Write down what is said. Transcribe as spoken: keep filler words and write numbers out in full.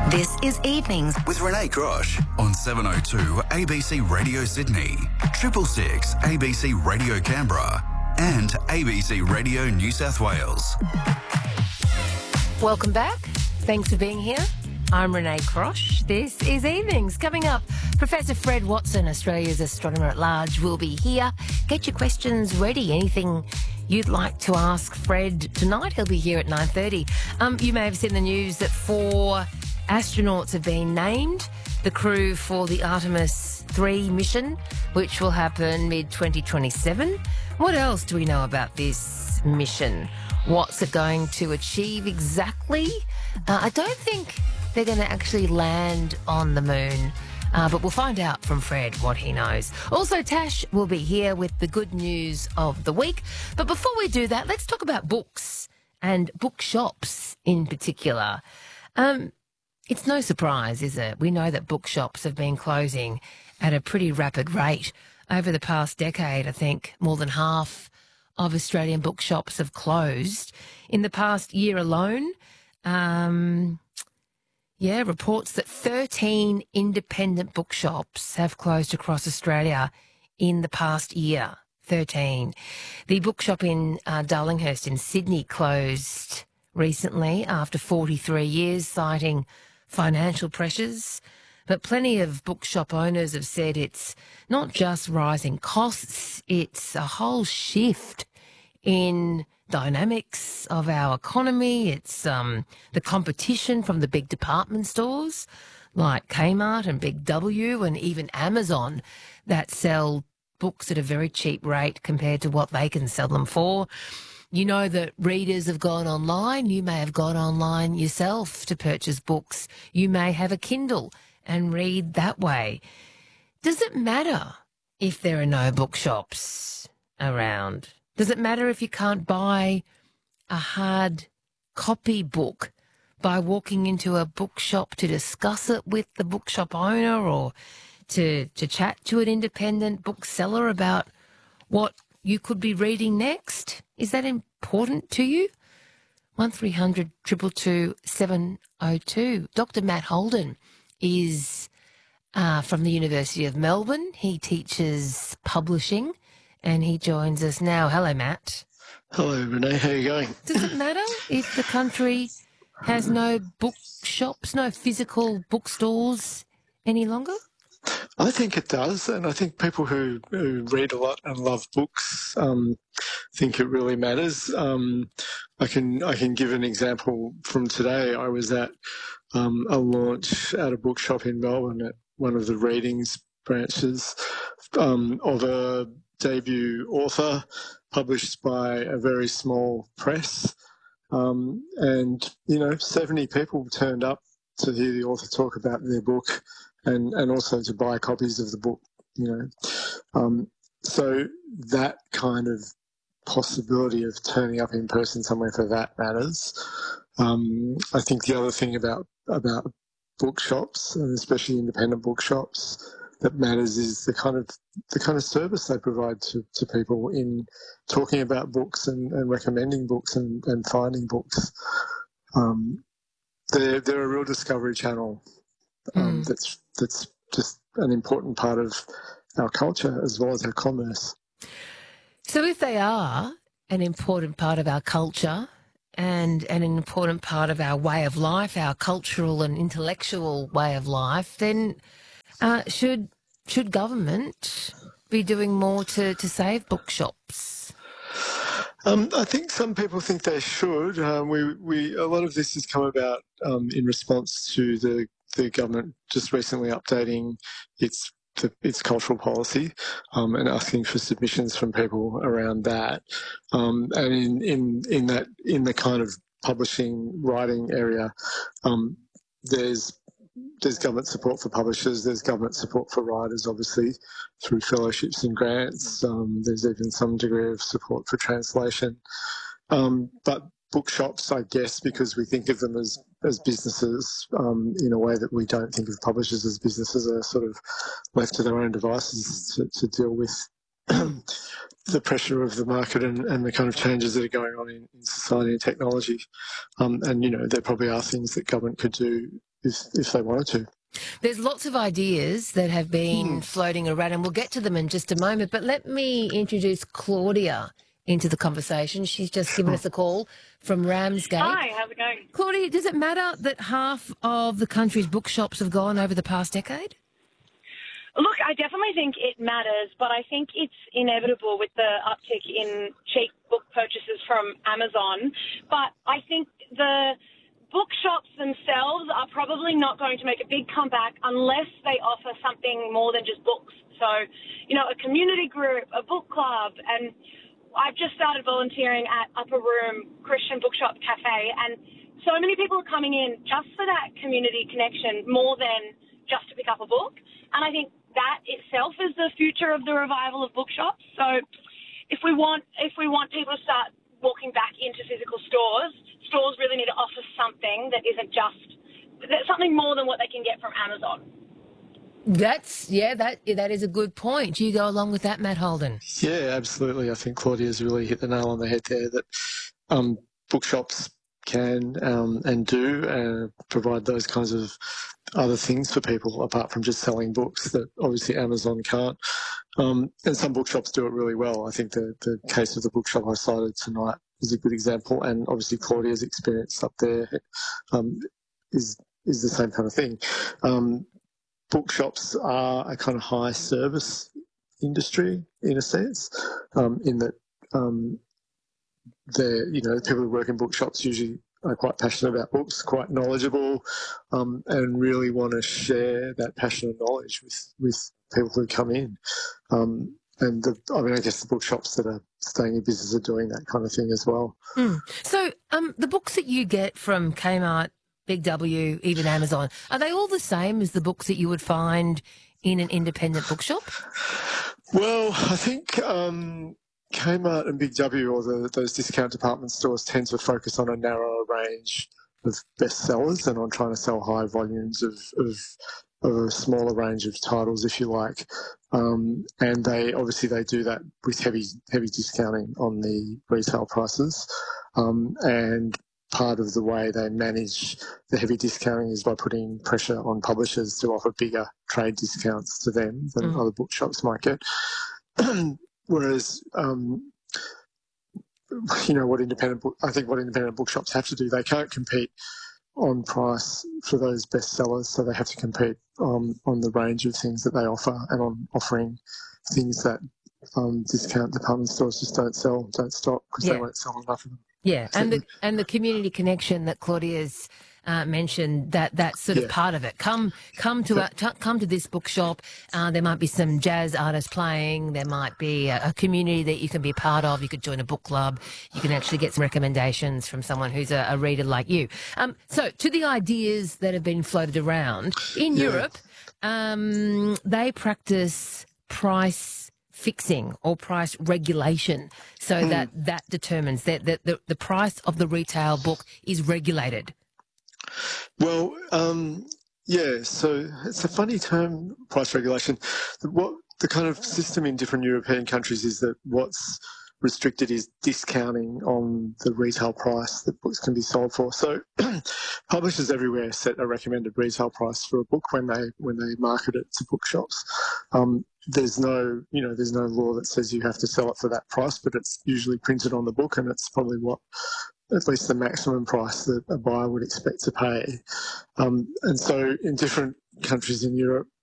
This is Evenings with Renee Crosh on seven oh two A B C Radio Sydney, Triple Six A B C Radio Canberra, and A B C Radio New South Wales. Welcome back. Thanks for being here. I'm Renee Crosh. This is Evenings. Coming up, Professor Fred Watson, Australia's astronomer at large, will be here. Get your questions ready. Anything you'd like to ask Fred tonight, he'll be here at nine thirty. Um, you may have seen the news that four astronauts have been named, the crew for the Artemis three mission, which will happen mid twenty twenty-seven. What else do we know about this mission? What's it going to achieve exactly? Uh, I don't think they're going to actually land on the moon, uh, but we'll find out from Fred what he knows. Also, Tash will be here with the good news of the week. But before we do that, let's talk about books and bookshops in particular. Um, It's no surprise, is it? We know that bookshops have been closing at a pretty rapid rate. Over the past decade, I think more than half of Australian bookshops have closed. In the past year alone, um, yeah, reports that thirteen independent bookshops have closed across Australia in the past year. thirteen. The bookshop in uh, Darlinghurst in Sydney closed recently after forty-three years, citing financial pressures. But plenty of bookshop owners have said it's not just rising costs, it's a whole shift in dynamics of our economy. It's um, the competition from the big department stores like Kmart and Big W and even Amazon that sell books at a very cheap rate compared to what they can sell them for. You know that readers have gone online. You may have gone online yourself to purchase books. You may have a Kindle and read that way. Does it matter if there are no bookshops around? Does it matter if you can't buy a hard copy book by walking into a bookshop to discuss it with the bookshop owner or to, to chat to an independent bookseller about what you could be reading next? Is that important to you? one three hundred two two two seven oh two. Doctor Matt Holden is uh, from the University of Melbourne. He teaches publishing and he joins us now. Hello, Matt. Hello, Renee. How are you going? Does it matter if the country has no bookshops, no physical bookstores any longer? I think it does, and I think people who, who read a lot and love books um, think it really matters. Um, I can I can give an example from today. I was at um, a launch at a bookshop in Melbourne at one of the readings branches um, of a debut author published by a very small press, um, and you know, seventy people turned up to hear the author talk about their book. And, and also to buy copies of the book, you know. Um, so that kind of possibility of turning up in person somewhere for that matters. Um, I think the other thing about about bookshops, and especially independent bookshops, that matters is the kind of the kind of service they provide to, to people in talking about books and, and recommending books and, and finding books. Um, they're, they're a real discovery channel. Um, mm. That's that's just an important part of our culture as well as our commerce. So if they are an important part of our culture and, and an important part of our way of life, our cultural and intellectual way of life, then uh, should should government be doing more to, to save bookshops? Um, I think some people think they should. Um, we, we a lot of this has come about um, in response to the the government just recently updating its its cultural policy um, and asking for submissions from people around that. Um, and in, in in that in the kind of publishing writing area, um, there's there's government support for publishers. There's government support for writers, obviously, through fellowships and grants. Um, there's even some degree of support for translation. Um, but bookshops, I guess, because we think of them as, as businesses um, in a way that we don't think of publishers as businesses, are sort of left to their own devices to, to deal with the pressure of the market and, and the kind of changes that are going on in, in society and technology. Um, and, you know, there probably are things that government could do if if they wanted to. There's lots of ideas that have been Hmm. floating around, and we'll get to them in just a moment. But let me introduce Claudia into the conversation. She's just given us a call from Ramsgate. Hi, how's it going? Claudia, does it matter that half of the country's bookshops have gone over the past decade? Look, I definitely think it matters, but I think it's inevitable with the uptick in cheap book purchases from Amazon. But I think the bookshops themselves are probably not going to make a big comeback unless they offer something more than just books. So, you know, a community group, a book club, and I've just started volunteering at Upper Room Christian Bookshop Cafe, and so many people are coming in just for that community connection more than just to pick up a book. And I think that itself is the future of the revival of bookshops. So if we want if we want people to start walking back into physical stores, stores really need to offer something that isn't just that something more than what they can get from Amazon. That's, yeah, that that is a good point. Do you go along with that, Matt Holden? Yeah, absolutely. I think Claudia's really hit the nail on the head there, that um, bookshops can um, and do uh, provide those kinds of other things for people apart from just selling books that obviously Amazon can't. Um, and some bookshops do it really well. I think the, the case of the bookshop I cited tonight is a good example, and obviously Claudia's experience up there um, is is the same kind of thing. Um, bookshops are a kind of high service industry in a sense, um, in that um, they're, you know, people who work in bookshops usually are quite passionate about books, quite knowledgeable, um, and really want to share that passion and knowledge with, with people who come in. Um, and the, I mean, I guess the bookshops that are staying in business are doing that kind of thing as well. Mm. So um, the books that you get from Kmart, Big W, even Amazon, are they all the same as the books that you would find in an independent bookshop? Well, I think um, Kmart and Big W, or the, those discount department stores, tend to focus on a narrower range of bestsellers and on trying to sell high volumes of, of, of a smaller range of titles, if you like. Um, and they obviously they do that with heavy heavy discounting on the retail prices. Um, and part of the way they manage the heavy discounting is by putting pressure on publishers to offer bigger trade discounts to them than mm. other bookshops might get. Whereas, um, you know, what independent book, I think what independent bookshops have to do, they can't compete on price for those bestsellers, so they have to compete um, on the range of things that they offer and on offering things that um, discount department stores just don't sell, don't stock, because yeah. they won't sell enough of them. Yeah, and the and the community connection that Claudia's uh, mentioned, that that's sort yeah. of part of it. Come come to a, t- come to this bookshop. Uh, there might be some jazz artists playing. There might be a, a community that you can be part of. You could join a book club. You can actually get some recommendations from someone who's a, a reader like you. Um, so to the ideas that have been floated around in yeah. Europe, um, they practice price fixing or price regulation, so mm. that that determines that, that the, the price of the retail book is regulated. Well, um, yeah, so it's a funny term, price regulation. What the kind of system in different European countries is that what's restricted is discounting on the retail price that books can be sold for. So publishers everywhere set a recommended retail price for a book when they when they market it to bookshops. Um, there's no, you know, there's no law that says you have to sell it for that price, but it's usually printed on the book, and it's probably what, at least the maximum price that a buyer would expect to pay. Um, and so in different countries in Europe,